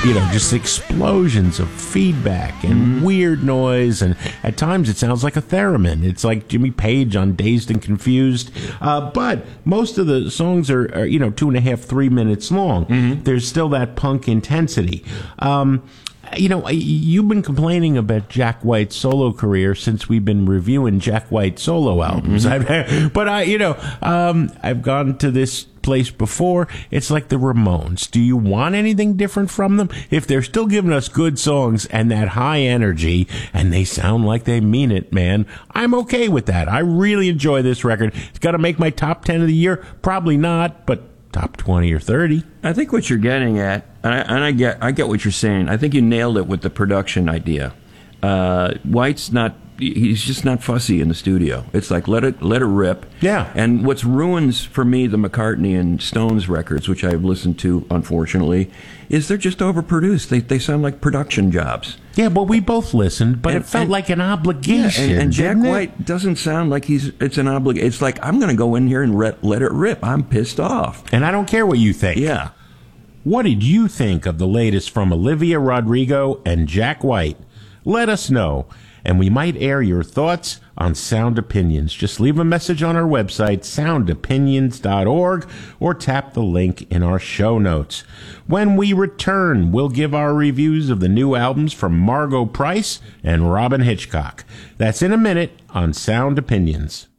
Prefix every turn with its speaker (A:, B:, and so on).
A: just explosions of feedback and weird noise, and at times it sounds like a theremin. It's like Jimmy Page on Dazed and Confused. But most of the songs are 2.5, 3 minutes long. There's still that punk intensity. You've been complaining about Jack White's solo career since we've been reviewing Jack White solo albums. But I've gone to this place before. It's like the Ramones. Do you want anything different from them? If they're still giving us good songs and that high energy, and they sound like they mean it, man, I'm okay with that. I really enjoy this record. It's got to make my top 10 of the year? Probably not, but top 20 or 30.
B: I think what you're getting at, and I get what you're saying. I think you nailed it with the production idea. White's he's just not fussy in the studio. It's like let it rip.
A: Yeah.
B: And what's ruins for me the McCartney and Stones records, which I've listened to unfortunately, is they're just overproduced. They sound like production jobs.
A: Yeah, but we both listened, but it felt like an obligation.
B: Yeah, and Jack White doesn't sound like it's an obligation. It's like, I'm going to go in here and let it rip. I'm pissed off.
A: And I don't care what you think.
B: Yeah.
A: What did you think of the latest from Olivia Rodrigo and Jack White? Let us know, and we might air your thoughts on Sound Opinions. Just leave a message on our website, soundopinions.org, or tap the link in our show notes. When we return, we'll give our reviews of the new albums from Margo Price and Robyn Hitchcock. That's in a minute on Sound Opinions.